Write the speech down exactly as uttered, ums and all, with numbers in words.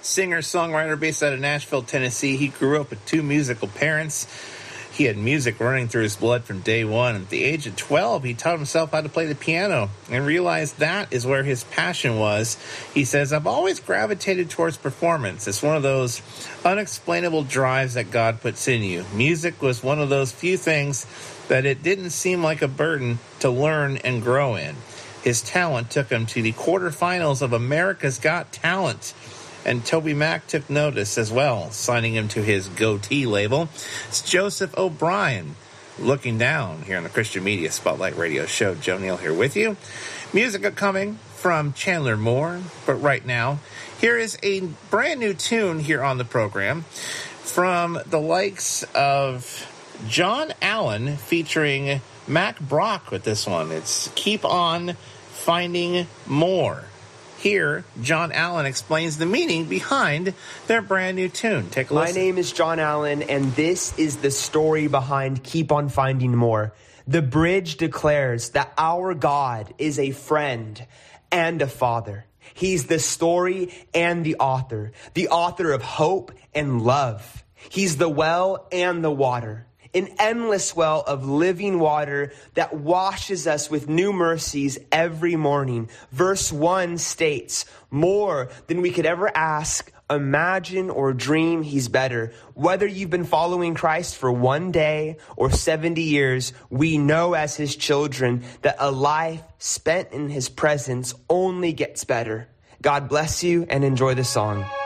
singer-songwriter based out of Nashville, Tennessee. He grew up with two musical parents. He had music running through his blood from day one. At the age of twelve, he taught himself how to play the piano and realized that is where his passion was. He says, I've always gravitated towards performance. It's one of those unexplainable drives that God puts in you. Music was one of those few things that it didn't seem like a burden to learn and grow in. His talent took him to the quarterfinals of America's Got Talent. And Toby Mac took notice as well, signing him to his Goatee label. It's Joseph O'Brien looking down here on the Christian Media Spotlight Radio Show. Joe Neal here with you. Music coming from Chandler Moore. But right now, here is a brand new tune here on the program from the likes of John Allen featuring Mac Brock with this one. It's Keep On Finding More. Here, John Allen explains the meaning behind their brand new tune. Take a listen. My name is John Allen, and this is the story behind Keep On Finding More. The bridge declares that our God is a friend and a father. He's the story and the author, the author of hope and love. He's the well and the water, an endless well of living water that washes us with new mercies every morning. Verse one states, more than we could ever ask, imagine, or dream, he's better. Whether you've been following Christ for one day or seventy years, we know as his children that a life spent in his presence only gets better. God bless you and enjoy the song.